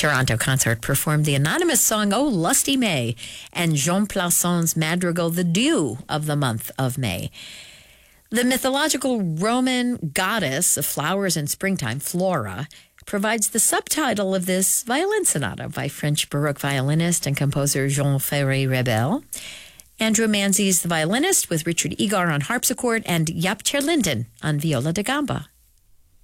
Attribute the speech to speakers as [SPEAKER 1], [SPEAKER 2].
[SPEAKER 1] Toronto Consort performed the anonymous song "Oh Lusty May" and Jean Plasson's madrigal "The Dew of the Month of May." The mythological Roman goddess of flowers and springtime, Flora, provides the subtitle of this violin sonata by French Baroque violinist and composer Jean Ferré-Rebel. Andrew Manzi is the violinist, with Richard Egar on harpsichord and Jaap ter Linden on viola da gamba.